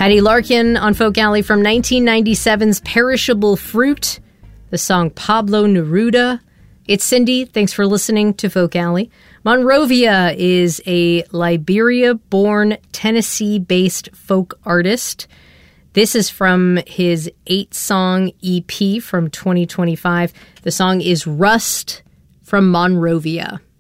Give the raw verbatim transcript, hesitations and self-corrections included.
Patty Larkin on Folk Alley from nineteen ninety-seven's Perishable Fruit, the song Pablo Neruda. It's Cindy. Thanks for listening to Folk Alley. Monrovia is a Liberia-born, Tennessee-based folk artist. This is from his eight-song E P from twenty twenty-five. The song is Rust from Monrovia.